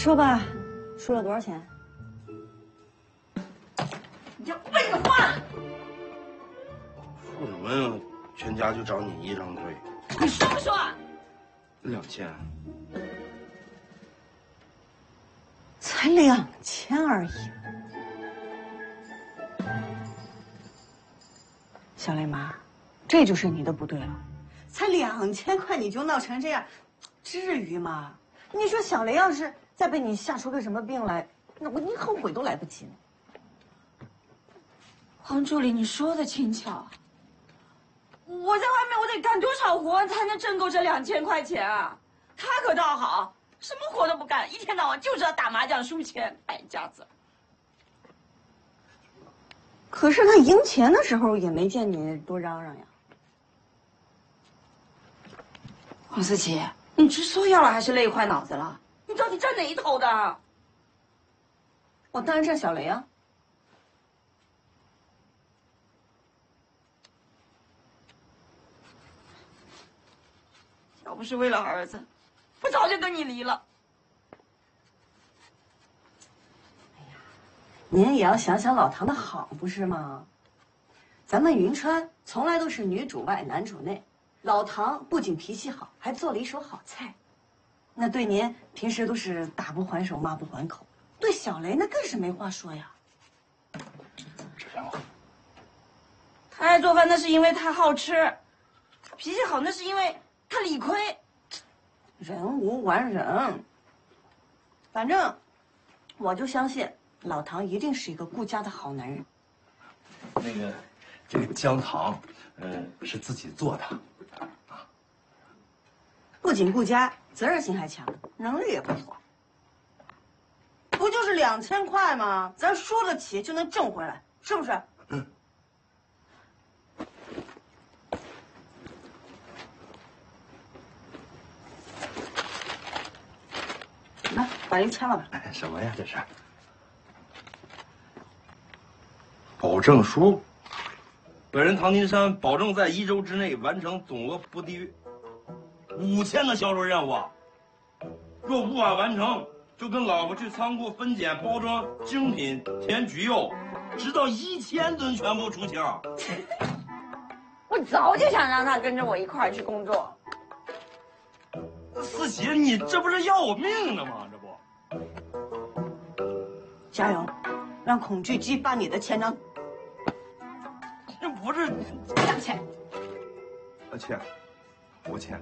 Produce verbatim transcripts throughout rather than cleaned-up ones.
说吧，输了多少钱？ 你要废话！ 输什么呀？全家就找你一张嘴。 你说不说？ 两千。 才两千而已。小雷妈，这就是你的不对了。才两千块你就闹成这样，至于吗？你说小雷要是再被你吓出个什么病来，那我你后悔都来不及呢。 黄助理，你说的轻巧。我在外面我得干多少活才能挣够这两千块钱啊？他可倒好，什么活都不干，一天到晚就知道打麻将输钱，败家子。 可是他赢钱的时候也没见你多嚷嚷呀。 黄思琪，你吃错药了还是累坏脑子了？你到底站哪一头的？ 我当然站小雷啊。 要不是为了儿子，我早就跟你离了。 哎呀，您也要想想老唐的好，不是吗？咱们云川从来都是女主外男主内，老唐不仅脾气好，还做了一手好菜。那对您平时都是打不还手，骂不还口，对小雷那更是没话说呀。 志平， 他爱做饭那是因为他好吃，脾气好那是因为他理亏。 人无完人，反正我就相信老唐一定是一个顾家的好男人。 那个，这个姜糖，嗯、呃，是自己做的，啊， 不仅顾家，责任心还强，能力也不错。不就是两千块吗？咱输得起就能挣回来，是不是？ 嗯。 来，把这签了吧。 哎，什么呀？这是？ 保证书。本人唐金山保证在一周之内完成总额不低于五千的销售任务。若无法完成，就跟老婆去仓库分拣包装精品甜橘柚，直到一千吨全部出清。 我早就想让他跟着我一块儿去工作。 思琪，你这不是要我命呢吗？这不， 加油，让恐惧激发你的潜能。 这不是两千。 啊，欠，我欠。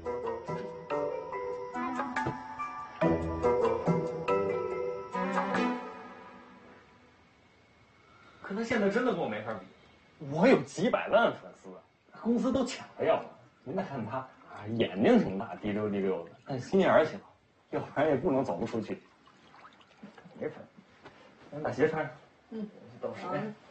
可他现在真的跟我没法比，我有几百万粉丝，公司都抢着要他。您再看他啊，眼睛挺大，滴溜滴溜的，但心眼儿小，要不然也不能走不出去。没法，咱把鞋穿上。嗯，到时间。